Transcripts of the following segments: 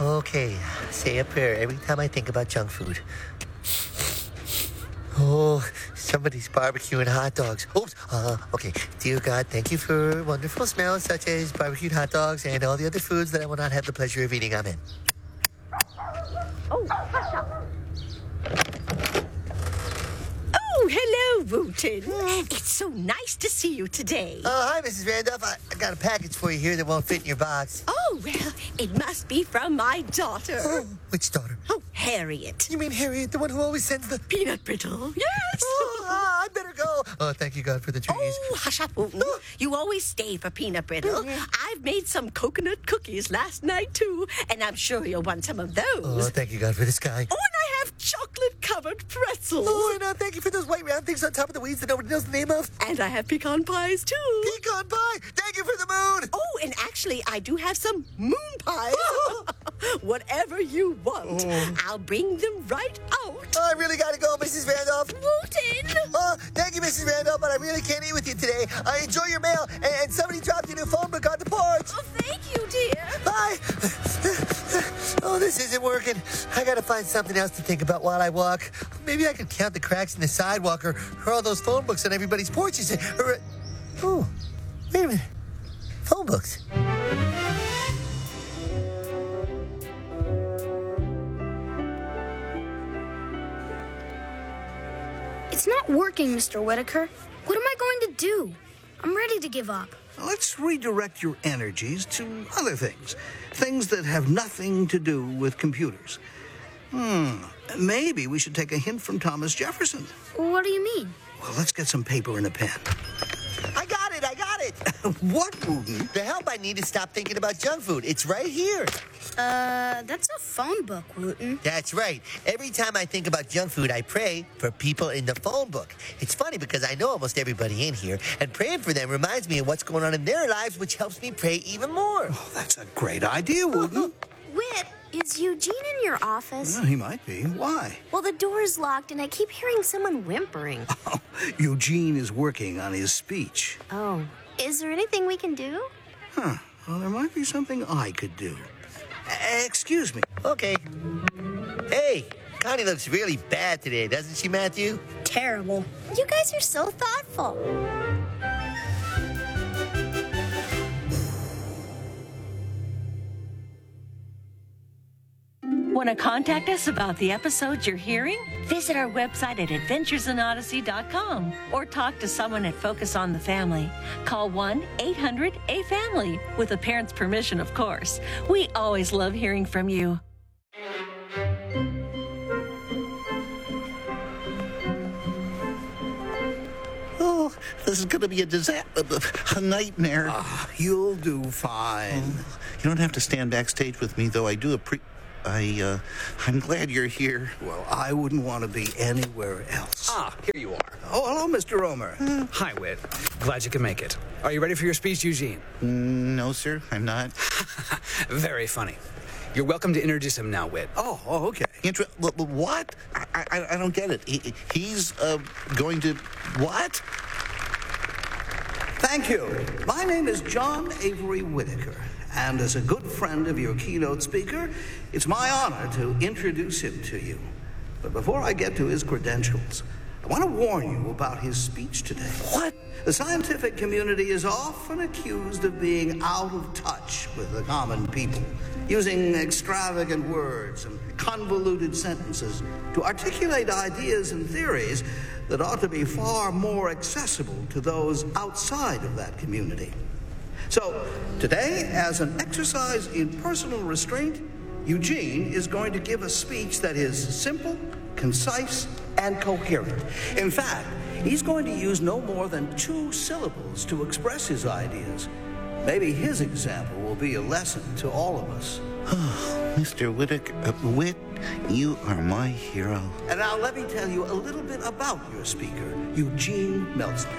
Okay, say a prayer every time I think about junk food. Oh, somebody's barbecuing hot dogs. Oops. Okay. Dear God, thank you for wonderful smells such as barbecued hot dogs and all the other foods that I will not have the pleasure of eating. Amen. Oh, hush up. Oh, hello, Wooten. It's so nice to see you today. Hi, Mrs. Randolph. I got a package for you here that won't fit in your box. Oh, well, it must be from my daughter. Oh, which daughter? Oh, Harriet. You mean Harriet, the one who always sends the... Peanut brittle. Yes. I better go. Oh, thank you, God, for the trees. Oh, hush up, Wooten. You always stay for peanut brittle. I've made some coconut cookies last night, too, and I'm sure you'll want some of those. Oh, thank you, God, for the sky. Oh, and I have chocolate-covered pretzels. Oh, and thank you for those white round things on top of the weeds that nobody knows the name of. And I have pecan pies, too. Pecan pie. Thank you for the moon. Oh, and actually, I do have some moon pies. Whatever you want, I'll bring them right out. I really got to go, Mrs. Randolph. Wooten. Thank you, Mrs. Randolph, but I really can't eat with you today. Enjoy your mail, and somebody dropped your new phone book on the porch. Oh, thank you, dear. Bye. Oh, this isn't working. I got to find something else to think about while I walk. Maybe I could count the cracks in the sidewalk or all those phone books on everybody's porches. Oh, wait a minute. Phone books. It's not working, Mr. Whitaker. What am I going to do? I'm ready to give up. Let's redirect your energies to other things. Things that have nothing to do with computers. Maybe we should take a hint from Thomas Jefferson. What do you mean? Well, let's get some paper and a pen. I got it. What, Wooten? The help I need to stop thinking about junk food. It's right here. That's a phone book, Wooten. That's right. Every time I think about junk food, I pray for people in the phone book. It's funny because I know almost everybody in here, and praying for them reminds me of what's going on in their lives, which helps me pray even more. Oh, that's a great idea, Wooten. Whit, is Eugene in your office? Well, he might be. Why? Well, the door's locked and I keep hearing someone whimpering. Oh, Eugene is working on his speech. Oh, is there anything we can do? Well, there might be something I could do. Excuse me. Okay. Hey, Connie looks really bad today, doesn't she, Matthew? Terrible. You guys are so thoughtful. Want to contact us about the episodes you're hearing? Visit our website at adventuresinodyssey.com or talk to someone at Focus on the Family. Call 1-800-A-FAMILY with a parent's permission, of course. We always love hearing from you. Oh, this is going to be a disaster, a nightmare. You'll do fine. You don't have to stand backstage with me, though. I do I'm glad you're here. Well, I wouldn't want to be anywhere else. Here you are. Oh, hello, Mr. Romer. Hi, Whit. Glad you could make it. Are you ready for your speech, Eugene? No, sir, I'm not. Very funny. You're welcome to introduce him now, Whit. Oh, okay. What? I don't get it. He's going to what? Thank you. My name is John Avery Whitaker, and as a good friend of your keynote speaker, it's my honor to introduce him to you. But before I get to his credentials, I want to warn you about his speech today. What? The scientific community is often accused of being out of touch with the common people, using extravagant words and convoluted sentences to articulate ideas and theories that ought to be far more accessible to those outside of that community. So, today, as an exercise in personal restraint, Eugene is going to give a speech that is simple, concise, and coherent. In fact, he's going to use no more than 2 syllables to express his ideas. Maybe his example will be a lesson to all of us. Mr. Whitaker, Whit, you are my hero. And now let me tell you a little bit about your speaker, Eugene Meltzner.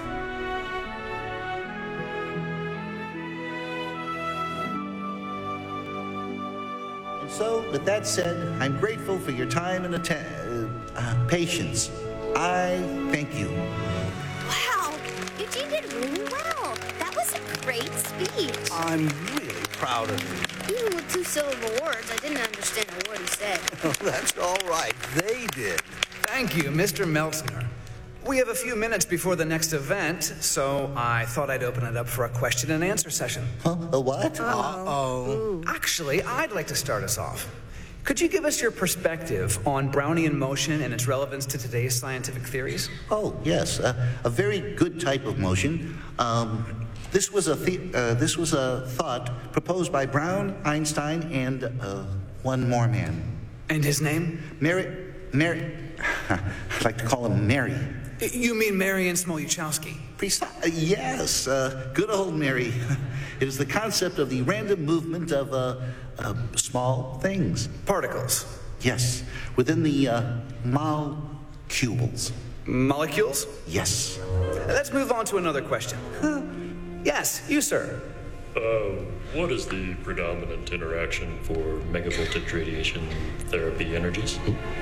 And so, with that said, I'm grateful for your time and patience. I thank you. Wow, Eugene did really well. That was a great speech. I'm really proud of you. Even with two-syllable words, I didn't understand a word he said. Oh, that's all right. They did. Thank you, Mr. Meltzner. We have a few minutes before the next event, so I thought I'd open it up for a question and answer session. Huh? A what? Actually, I'd like to start us off. Could you give us your perspective on Brownian motion and its relevance to today's scientific theories? Oh, yes. A very good type of motion. This was a thought proposed by Brown, Einstein, and one more man. And his name? Mary. I'd like to call him Mary. You mean Marian Smoluchowski? Yes, good old Mary. It is the concept of the random movement of small things. Particles. Yes, within the molecules. Molecules? Yes. Let's move on to another question. Yes, you, sir. What is the predominant interaction for megavoltage radiation therapy energies?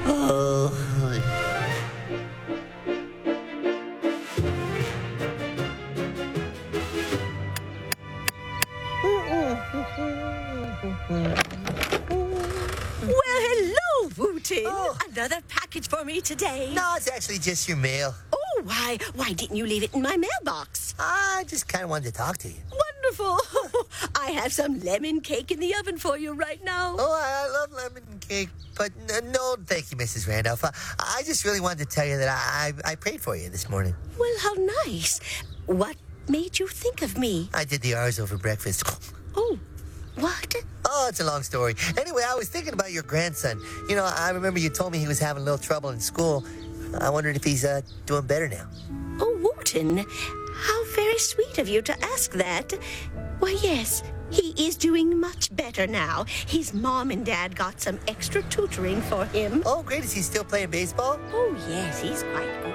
Well, hello, Wooten. Another package for me today. No, it's actually just your mail. Oh, why didn't you leave it in my mailbox? I just kind of wanted to talk to you. Wonderful. I have some lemon cake in the oven for you right now. Oh, I love lemon cake, but no, thank you, Mrs. Randolph. I just really wanted to tell you that I prayed for you this morning. Well, how nice. What made you think of me? I did the R's over breakfast. Oh, what? Oh, it's a long story. Anyway, I was thinking about your grandson. You know, I remember you told me he was having a little trouble in school. I wondered if he's doing better now. Oh, Wooten, how very sweet of you to ask that. Why, yes, he is doing much better now. His mom and dad got some extra tutoring for him. Oh, great. Is he still playing baseball? Oh, yes, he's quite good.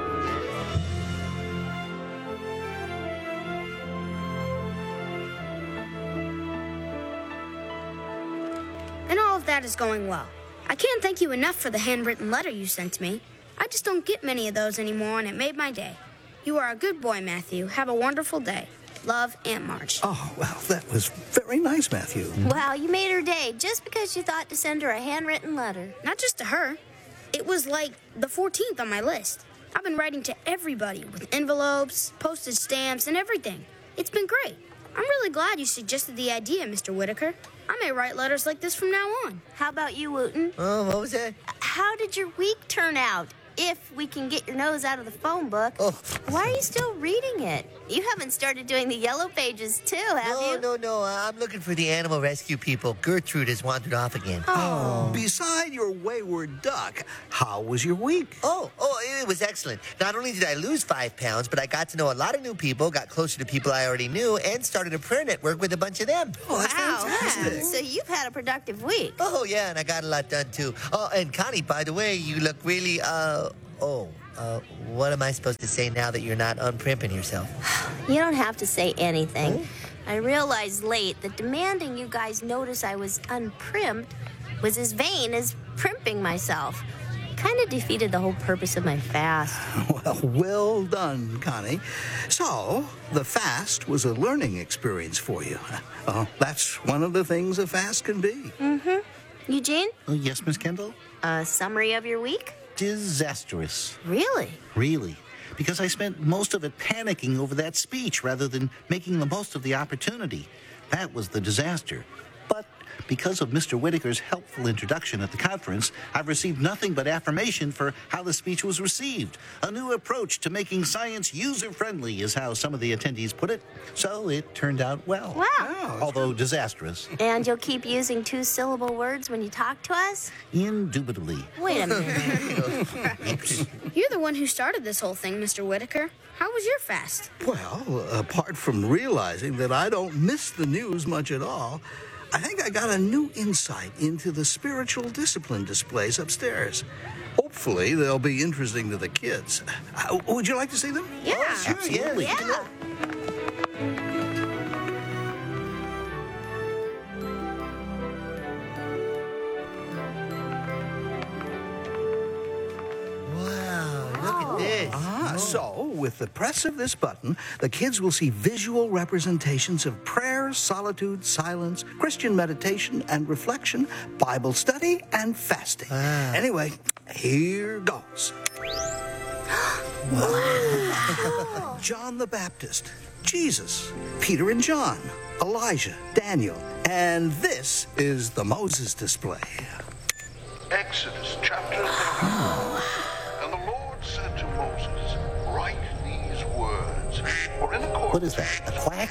And all of that is going well. I can't thank you enough for the handwritten letter you sent me. I just don't get many of those anymore, and it made my day. You are a good boy, Matthew. Have a wonderful day. Love, Aunt Marge. Oh, well, that was very nice, Matthew. Wow, you made her day just because you thought to send her a handwritten letter. Not just to her. It was like the 14th on my list. I've been writing to everybody with envelopes, postage stamps, and everything. It's been great. I'm really glad you suggested the idea, Mr. Whitaker. I may write letters like this from now on. How about you, Wooten? Oh, what was that? How did your week turn out? If we can get your nose out of the phone book. Oh. Why are you still reading it? You haven't started doing the yellow pages, too, have you? No. I'm looking for the animal rescue people. Gertrude has wandered off again. Beside your wayward duck, how was your week? Oh, it was excellent. Not only did I lose 5 pounds, but I got to know a lot of new people, got closer to people I already knew, and started a prayer network with a bunch of them. Oh, that's Wow. fantastic. So you've had a productive week. Oh, yeah, and I got a lot done, too. Oh, and Connie, by the way, you look really, what am I supposed to say now that you're not unprimping yourself? You don't have to say anything. I realized late that demanding you guys notice I was unprimped was as vain as primping myself. Kind of defeated the whole purpose of my fast. Well done, Connie. So, the fast was a learning experience for you. That's one of the things a fast can be. Mm-hmm. Eugene, Oh, yes, Miss Kendall? a summary of your week? Disastrous. Really? Really. Because I spent most of it panicking over that speech rather than making the most of the opportunity. That was the disaster. But because of Mr. Whitaker's helpful introduction at the conference, I've received nothing but affirmation for how the speech was received. A new approach to making science user-friendly is how some of the attendees put it. So it turned out well. Wow. Although disastrous. And you'll keep using two-syllable words when you talk to us? Indubitably. Wait a minute. You're the one who started this whole thing, Mr. Whitaker. How was your fast? Well, apart from realizing that I don't miss the news much at all, I think I got a new insight into the spiritual discipline displays upstairs. Hopefully, they'll be interesting to the kids. Would you like to see them? Yeah. Sure, Absolutely. Yeah. Wow, look at this. So, with the press of this button, the kids will see visual representations of prayer, solitude, silence, Christian meditation and reflection, Bible study, and fasting. Anyway, here goes. Wow. John the Baptist, Jesus, Peter and John, Elijah, Daniel, and this is the Moses display. Exodus chapter 34. And the Lord said to Moses, write these words. For in accordance What is that, a quack?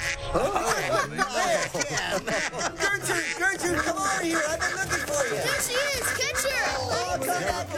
Gertrude, come over here. I've been looking for you. There she is. Catch her. Oh, come back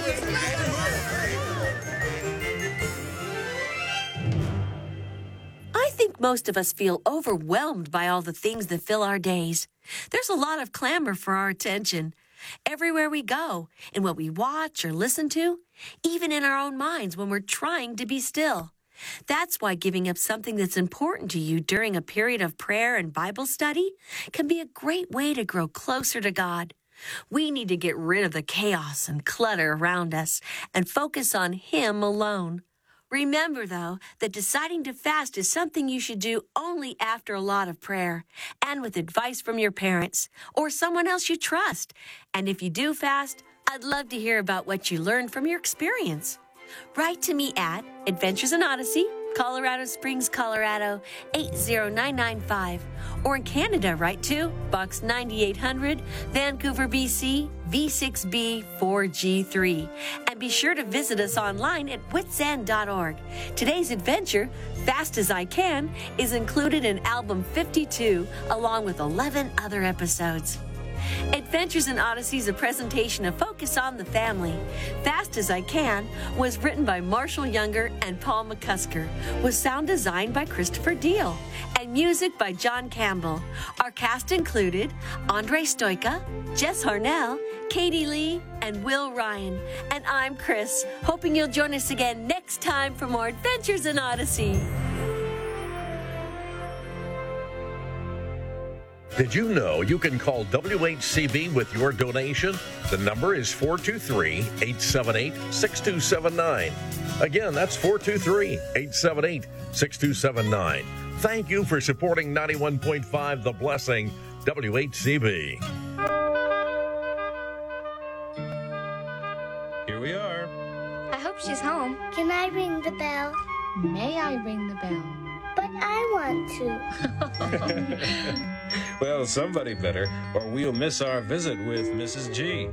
I think most of us feel overwhelmed by all the things that fill our days. There's a lot of clamor for our attention. Everywhere we go, in what we watch or listen to, even in our own minds when we're trying to be still. That's why giving up something that's important to you during a period of prayer and Bible study can be a great way to grow closer to God. We need to get rid of the chaos and clutter around us and focus on Him alone. Remember, though, that deciding to fast is something you should do only after a lot of prayer and with advice from your parents or someone else you trust. And if you do fast, I'd love to hear about what you learned from your experience. Write to me at Adventures in Odyssey, Colorado Springs, Colorado, 80995. Or in Canada, write to Box 9800, Vancouver, BC, V6B 4G3. And be sure to visit us online at witsend.org. Today's adventure, Fast as I Can, is included in Album 52, along with 11 other episodes. Adventures in Odyssey is a presentation of Focus on the Family. Fast as I Can was written by Marshall Younger and Paul McCusker, was sound designed by Christopher Deal, and music by John Campbell. Our cast included Andre Stoika, Jess Harnell, Katie Lee, and Will Ryan. And I'm Chris, hoping you'll join us again next time for more Adventures in Odyssey. Did you know you can call WHCB with your donation? The number is 423-878-6279. Again, that's 423-878-6279. Thank you for supporting 91.5 The Blessing, WHCB. Here we are. I hope she's home. Can I ring the bell? May I ring the bell? But I want to. Well, somebody better, or we'll miss our visit with Mrs. G.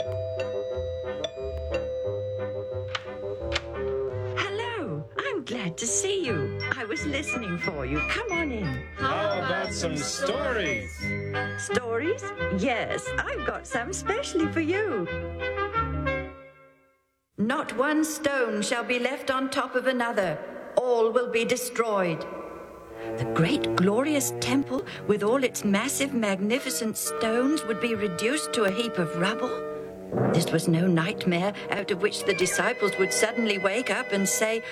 Hello, I'm glad to see you. I was listening for you. Come on in. How about some stories? Stories? Yes, I've got some specially for you. Not one stone shall be left on top of another. All will be destroyed. The great glorious temple with all its massive magnificent stones would be reduced to a heap of rubble. This was no nightmare out of which the disciples would suddenly wake up and say,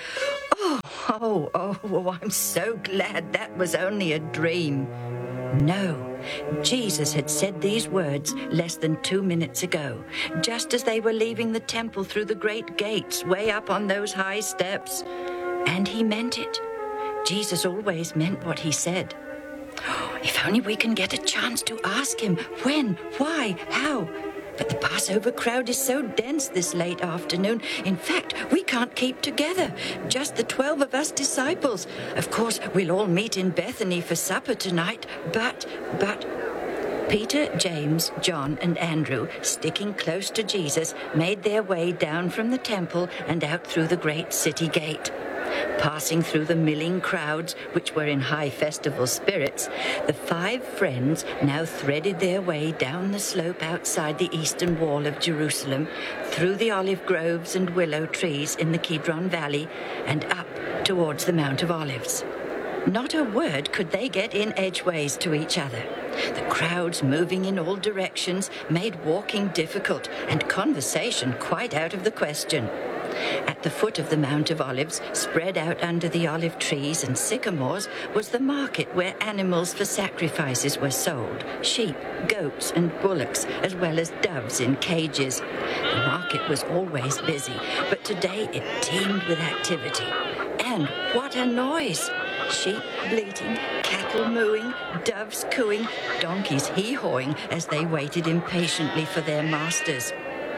Oh, I'm so glad that was only a dream. No, Jesus had said these words less than 2 minutes ago, just as they were leaving the temple through the great gates way up on those high steps. And he meant it. Jesus always meant what he said. If only we can get a chance to ask him when, why, how. But the Passover crowd is so dense this late afternoon. In fact, we can't keep together. Just the 12 of us disciples. Of course, we'll all meet in Bethany for supper tonight, but... Peter, James, John, and Andrew, sticking close to Jesus, made their way down from the temple and out through the great city gate. Passing through the milling crowds, which were in high festival spirits, the 5 friends now threaded their way down the slope outside the eastern wall of Jerusalem, through the olive groves and willow trees in the Kidron Valley, and up towards the Mount of Olives. Not a word could they get in edgeways to each other. The crowds moving in all directions made walking difficult and conversation quite out of the question. At the foot of the Mount of Olives, spread out under the olive trees and sycamores, was the market where animals for sacrifices were sold, sheep, goats, and bullocks, as well as doves in cages. The market was always busy, but today it teemed with activity. And what a noise! Sheep bleating, cattle mooing, doves cooing, donkeys hee-hawing as they waited impatiently for their masters.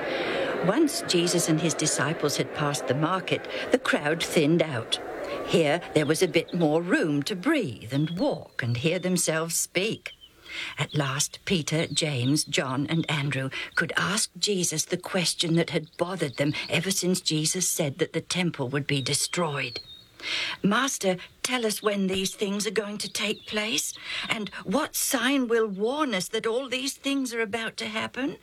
Once Jesus and his disciples had passed the market, the crowd thinned out. Here there was a bit more room to breathe and walk and hear themselves speak. At last, Peter, James, John, and Andrew could ask Jesus the question that had bothered them ever since Jesus said that the temple would be destroyed. "Master, tell us when these things are going to take place, and what sign will warn us that all these things are about to happen?"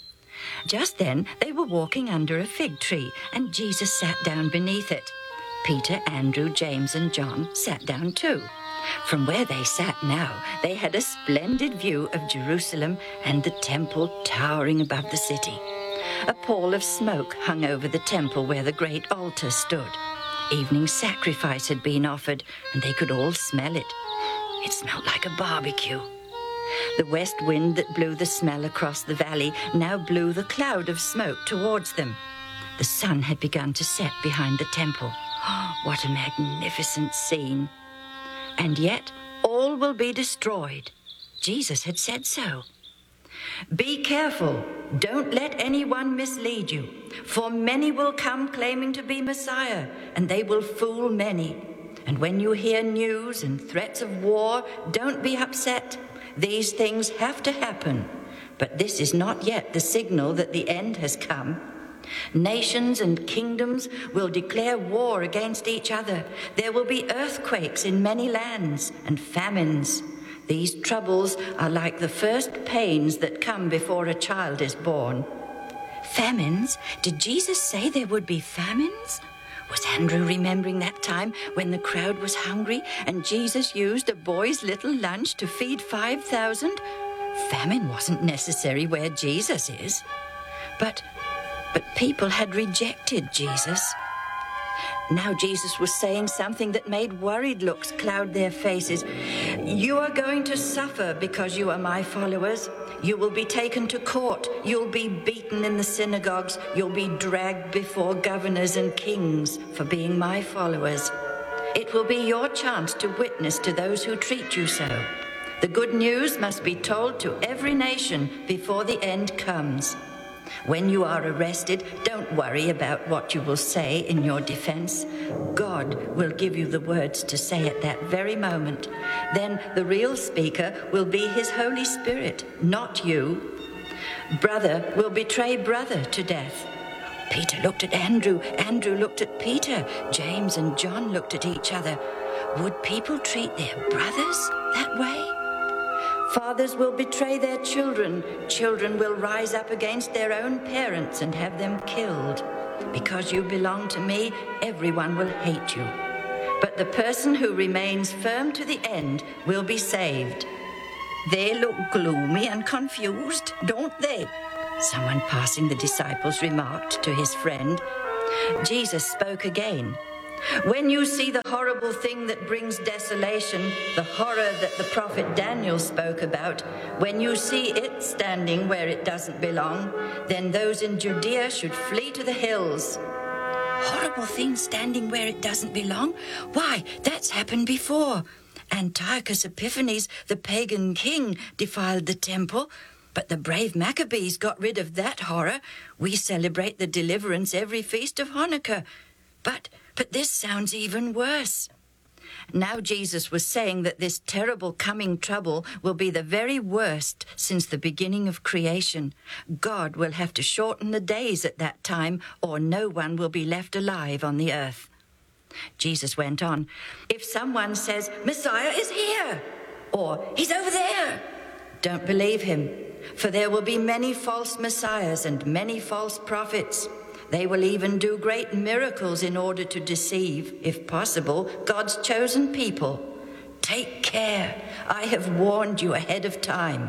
Just then, they were walking under a fig tree, and Jesus sat down beneath it. Peter, Andrew, James, and John sat down too. From where they sat now, they had a splendid view of Jerusalem and the temple towering above the city. A pall of smoke hung over the temple where the great altar stood. Evening sacrifice had been offered, and they could all smell it. It smelled like a barbecue. The west wind that blew the smell across the valley now blew the cloud of smoke towards them. The sun had begun to set behind the temple. Oh, what a magnificent scene! And yet all will be destroyed. Jesus had said so. "Be careful. Don't let anyone mislead you, for many will come claiming to be Messiah, and they will fool many. And when you hear news and threats of war, don't be upset. These things have to happen, but this is not yet the signal that the end has come. Nations and kingdoms will declare war against each other. There will be earthquakes in many lands and famines. These troubles are like the first pains that come before a child is born." Famines? Did Jesus say there would be famines? Was Andrew remembering that time when the crowd was hungry and Jesus used a boy's little lunch to feed 5,000? Famine wasn't necessary where Jesus is. But people had rejected Jesus. Now Jesus was saying something that made worried looks cloud their faces. "You are going to suffer because you are my followers. You will be taken to court. You'll be beaten in the synagogues. You'll be dragged before governors and kings for being my followers. It will be your chance to witness to those who treat you so. The good news must be told to every nation before the end comes. When you are arrested, don't worry about what you will say in your defense. God will give you the words to say at that very moment. Then the real speaker will be His Holy Spirit, not you. Brother will betray brother to death." Peter looked at Andrew. Andrew looked at Peter. James and John looked at each other. Would people treat their brothers that way? "Fathers will betray their children. Children will rise up against their own parents and have them killed. Because you belong to me, everyone will hate you. But the person who remains firm to the end will be saved." "They look gloomy and confused, don't they?" someone passing the disciples remarked to his friend. Jesus spoke again. "When you see the horrible thing that brings desolation, the horror that the prophet Daniel spoke about, when you see it standing where it doesn't belong, then those in Judea should flee to the hills." Horrible thing standing where it doesn't belong? Why, that's happened before. Antiochus Epiphanes, the pagan king, defiled the temple, but the brave Maccabees got rid of that horror. We celebrate the deliverance every feast of Hanukkah. But this sounds even worse. Now Jesus was saying that this terrible coming trouble will be the very worst since the beginning of creation. God will have to shorten the days at that time, or no one will be left alive on the earth. Jesus went on, "If someone says, 'Messiah is here,' or 'He's over there,' don't believe him, for there will be many false messiahs and many false prophets. They will even do great miracles in order to deceive, if possible, God's chosen people. Take care. I have warned you ahead of time."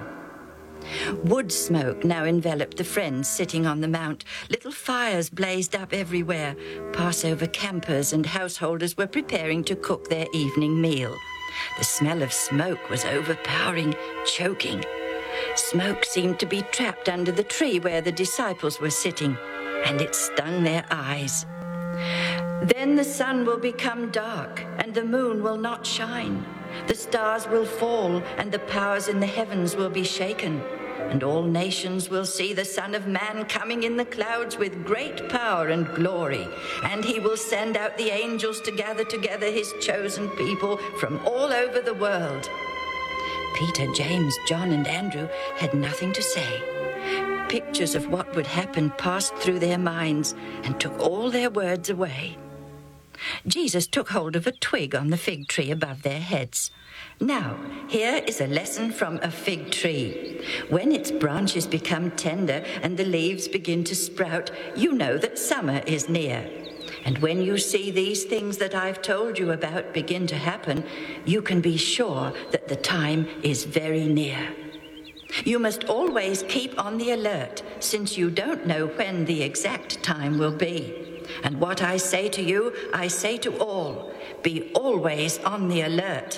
Wood smoke now enveloped the friends sitting on the mount. Little fires blazed up everywhere. Passover campers and householders were preparing to cook their evening meal. The smell of smoke was overpowering, choking. Smoke seemed to be trapped under the tree where the disciples were sitting, and it stung their eyes. Then the sun will become dark, and the moon will not shine. The stars will fall, and the powers in the heavens will be shaken. And all nations will see the Son of Man coming in the clouds with great power and glory. And he will send out the angels to gather together his chosen people from all over the world. Peter, James, John, and Andrew had nothing to say. Pictures of what would happen passed through their minds and took all their words away. Jesus took hold of a twig on the fig tree above their heads. Now, here is a lesson from a fig tree. When its branches become tender and the leaves begin to sprout, you know that summer is near. And when you see these things that I've told you about begin to happen, you can be sure that the time is very near. You must always keep on the alert, since you don't know when the exact time will be. And what I say to you, I say to all, be always on the alert.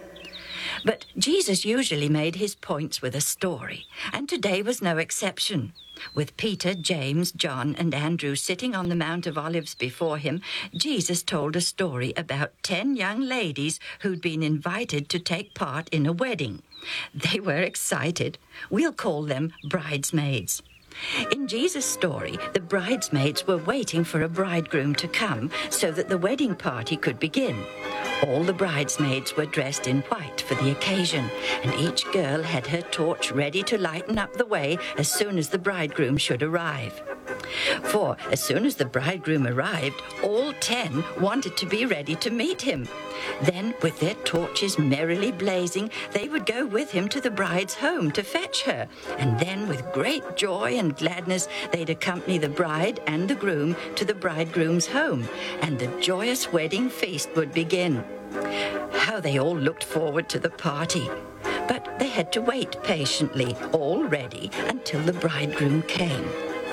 But Jesus usually made his points with a story, and today was no exception. With Peter, James, John, and Andrew sitting on the Mount of Olives before him, Jesus told a story about 10 young ladies who'd been invited to take part in a wedding. They were excited. We'll call them bridesmaids. In Jesus' story, the bridesmaids were waiting for a bridegroom to come so that the wedding party could begin. All the bridesmaids were dressed in white for the occasion, and each girl had her torch ready to lighten up the way as soon as the bridegroom should arrive. For as soon as the bridegroom arrived, all 10 wanted to be ready to meet him. Then, with their torches merrily blazing, they would go with him to the bride's home to fetch her. And then, with great joy and gladness, they'd accompany the bride and the groom to the bridegroom's home, and the joyous wedding feast would begin. How they all looked forward to the party. But they had to wait patiently, all ready, until the bridegroom came.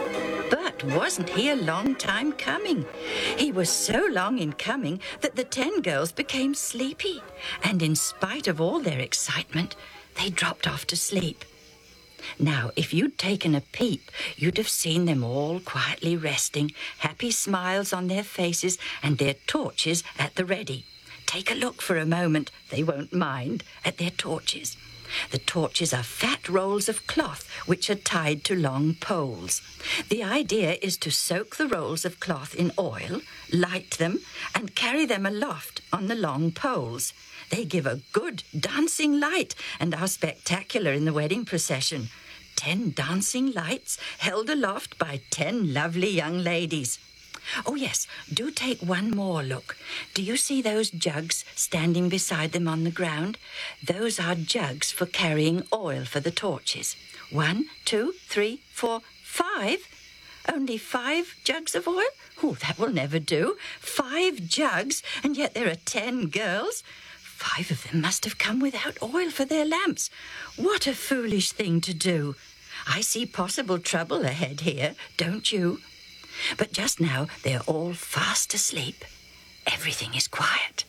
But wasn't he a long time coming? He was so long in coming that the 10 girls became sleepy, and in spite of all their excitement, they dropped off to sleep. Now, if you'd taken a peep, you'd have seen them all quietly resting, happy smiles on their faces and their torches at the ready. Take a look for a moment, they won't mind, at their torches. The torches are fat rolls of cloth which are tied to long poles. The idea is to soak the rolls of cloth in oil, light them, and carry them aloft on the long poles. They give a good dancing light and are spectacular in the wedding procession. 10 dancing lights held aloft by 10 lovely young ladies. Oh, yes, do take one more look. Do you see those jugs standing beside them on the ground? Those are jugs for carrying oil for the torches. 1, 2, 3, 4, 5. Only 5 jugs of oil? Oh, that will never do. 5 jugs, and yet there are 10 girls. 5 of them must have come without oil for their lamps. What a foolish thing to do. I see possible trouble ahead here, don't you? But just now, they're all fast asleep. Everything is quiet.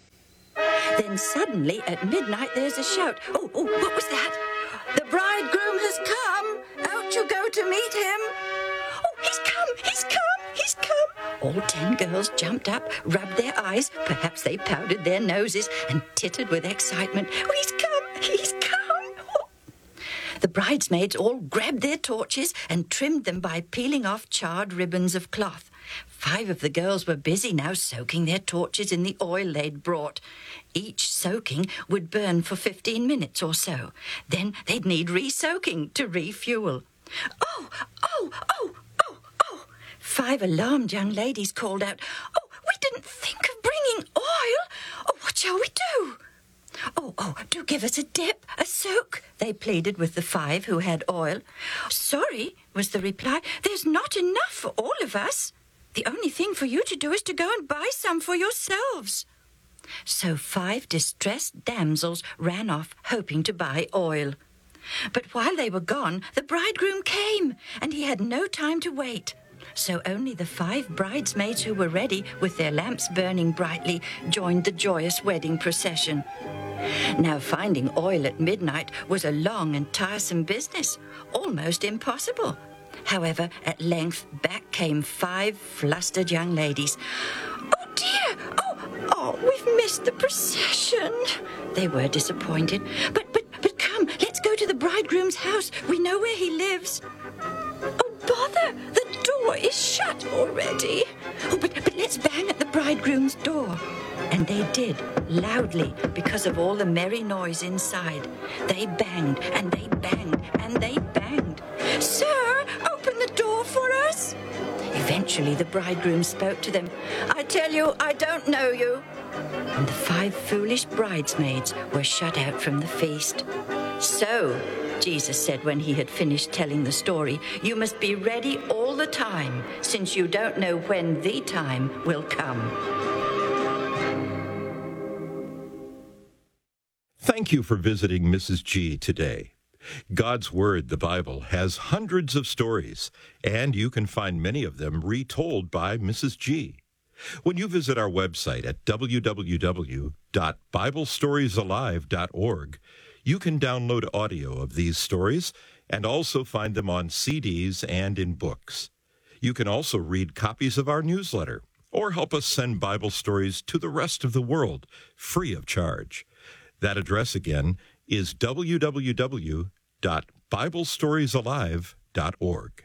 Then suddenly, at midnight, there's a shout. Oh, what was that? The bridegroom has come. Out you go to meet him. Oh, he's come. All 10 girls jumped up, rubbed their eyes. Perhaps they powdered their noses and tittered with excitement. Oh, he's come. The bridesmaids all grabbed their torches and trimmed them by peeling off charred ribbons of cloth. 5 of the girls were busy now soaking their torches in the oil they'd brought. Each soaking would burn for 15 minutes or so. Then they'd need re-soaking to refuel. Oh! 5 alarmed young ladies called out, "Oh, we didn't think of bringing oil! Oh, what shall we do?" Oh, do give us a dip, a soak, they pleaded with the 5 who had oil. Sorry, was the reply, there's not enough for all of us. The only thing for you to do is to go and buy some for yourselves. So 5 distressed damsels ran off, hoping to buy oil. But while they were gone, the bridegroom came, and he had no time to wait. So only the 5 bridesmaids who were ready, with their lamps burning brightly, joined the joyous wedding procession. Now, finding oil at midnight was a long and tiresome business, almost impossible. However, at length back came 5 flustered young ladies. "Oh dear! Oh, we've missed the procession." They were disappointed. But come, let's go to the bridegroom's house. We know where he lives. Oh, bother! The door is shut already. Oh, but let's bang at the bridegroom's door. And they did, loudly, because of all the merry noise inside. They banged, and they banged, and they banged. "Sir, open the door for us." Eventually, the bridegroom spoke to them. "I tell you, I don't know you." And the 5 foolish bridesmaids were shut out from the feast. "So," Jesus said when he had finished telling the story, "you must be ready all the time, since you don't know when the time will come." Thank you for visiting Mrs. G today. God's Word, the Bible, has hundreds of stories, and you can find many of them retold by Mrs. G. When you visit our website at www.biblestoriesalive.org, you can download audio of these stories and also find them on CDs and in books. You can also read copies of our newsletter or help us send Bible stories to the rest of the world free of charge. That address again is www.biblestoriesalive.org.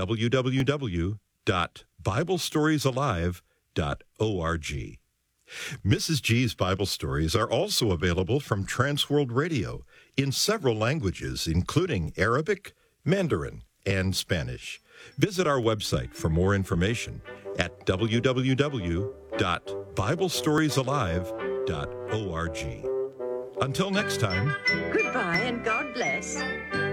www.biblestoriesalive.org. Mrs. G's Bible stories are also available from Transworld Radio in several languages, including Arabic, Mandarin, and Spanish. Visit our website for more information at www.biblestoriesalive.org. Until next time. Goodbye and God bless.